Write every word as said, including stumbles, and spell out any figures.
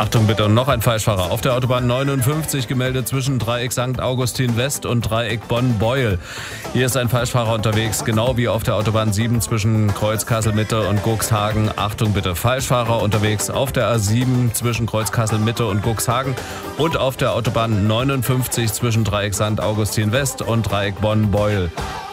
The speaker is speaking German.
Achtung bitte, und noch ein Falschfahrer. Auf der Autobahn neunundfünfzig gemeldet zwischen Dreieck Sankt Augustin West und Dreieck Bonn-Beuel. Hier ist ein Falschfahrer unterwegs, genau wie auf der Autobahn sieben zwischen Kreuz Kassel Mitte und Cuxhagen. Achtung bitte, Falschfahrer unterwegs auf der A sieben zwischen Kreuz Kassel Mitte und Cuxhagen und auf der Autobahn neunundfünfzig zwischen Dreieck Sankt Augustin West und Dreieck Bonn-Beuel.